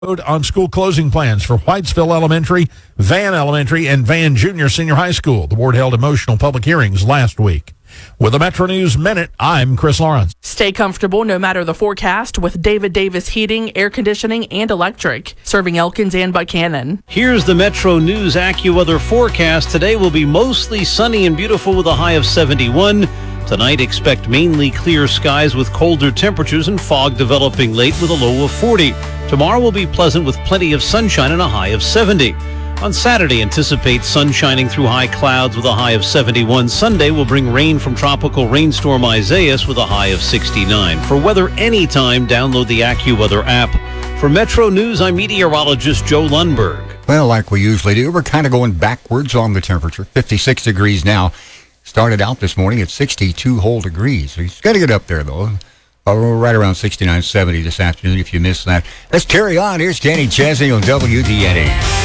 On school closing plans for Whitesville Elementary, Van Elementary, and Van Junior Senior High School. The board held emotional public hearings last week. With a Metro News Minute, I'm Chris Lawrence. Stay comfortable no matter the forecast with David Davis Heating, Air Conditioning, and Electric, serving Elkins and Buchanan. Here's the Metro News AccuWeather forecast. Today will be mostly sunny and beautiful with a high of 71. Tonight, expect mainly clear skies with colder temperatures and fog developing late with a low of 40. Tomorrow will be pleasant with plenty of sunshine and a high of 70. On Saturday, anticipate sun shining through high clouds with a high of 71. Sunday will bring rain from tropical rainstorm Isaias with a high of 69. For weather anytime, download the AccuWeather app. For Metro News, I'm meteorologist Joe Lundberg. Well, like we usually do, we're kind of going backwards on the temperature. 56 degrees now. Started out this morning at 62 whole degrees. So he's got to get up there, though. Right around 69, 70 this afternoon if you missed that. Let's carry on. Here's Kenny Chesney on WDNE.